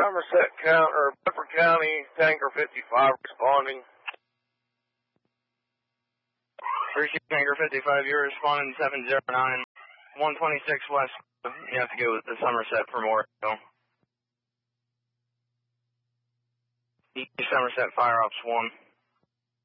Somerset County, or Bedford County, Tanker 55 responding. Appreciate Tanker 55, you're responding 709. 126 west, you have to go with the Somerset for more. So. East Somerset Fire Ops 1.